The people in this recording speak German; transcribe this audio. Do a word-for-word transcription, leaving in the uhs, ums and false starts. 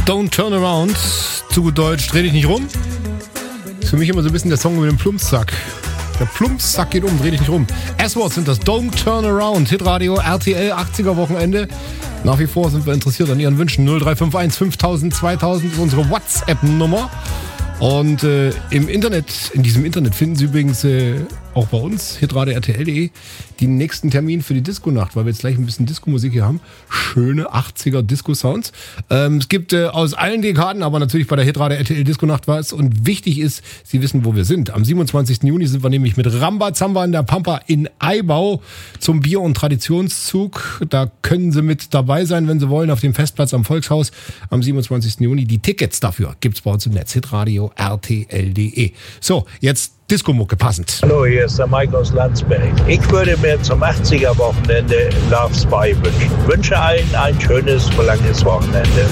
Don't Turn Around, zu gut Deutsch, dreh dich nicht rum. Ist für mich immer so ein bisschen der Song mit dem Plumpsack. Der Plumpsack geht um, dreh dich nicht rum. S-Words sind das, Don't Turn Around, Hitradio, R T L, achtziger Wochenende. Nach wie vor sind wir interessiert an Ihren Wünschen. null drei fünf eins fünftausend zweitausend ist unsere WhatsApp-Nummer. Und äh, im Internet, in diesem Internet finden Sie übrigens äh, auch bei uns, hitradio punkt r t l punkt d e, den nächsten Termin für die Disco-Nacht, weil wir jetzt gleich ein bisschen Disco-Musik hier haben. Schöne achtziger Disco-Sounds. Ähm, es gibt äh, aus allen Dekaden, aber natürlich bei der Hitradio R T L Disco-Nacht was. Und wichtig ist, Sie wissen, wo wir sind. Am siebenundzwanzigsten Juni sind wir nämlich mit Rambazamba in der Pampa in Eibau zum Bier- und Traditionszug. Da können Sie mit dabei sein, wenn Sie wollen, auf dem Festplatz am Volkshaus am siebenundzwanzigsten Juni. Die Tickets dafür gibt's bei uns im Netz, hitradio punkt r t l punkt d e. So, jetzt Disco-Mucke passend. Hallo, hier ist der Mike aus Landsberg. Ich würde mir zum achtziger Wochenende Love Spy wünschen. Wünsche allen ein schönes, verlanges Wochenende.